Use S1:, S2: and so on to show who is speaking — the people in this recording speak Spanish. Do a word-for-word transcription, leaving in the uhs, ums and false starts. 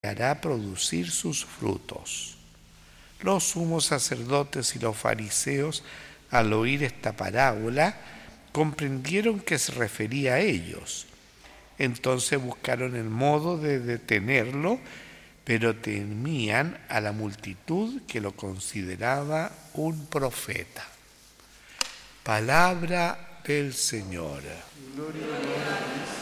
S1: dejará producir sus frutos. Los sumos sacerdotes y los fariseos, al oír esta parábola, comprendieron que se refería a ellos. Entonces buscaron el modo de detenerlo, pero temían a la multitud que lo consideraba un profeta. Palabra del Señor. Gloria a Dios.